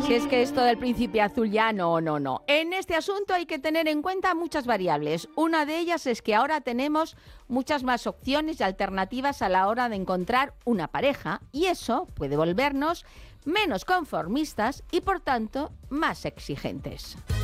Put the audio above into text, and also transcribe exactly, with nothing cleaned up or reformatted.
Si es que esto del príncipe azul ya no, no, no. En este asunto hay que tener en cuenta muchas variables. Una de ellas es que ahora tenemos muchas más opciones y alternativas a la hora de encontrar una pareja y eso puede volvernos menos conformistas y, por tanto, más exigentes.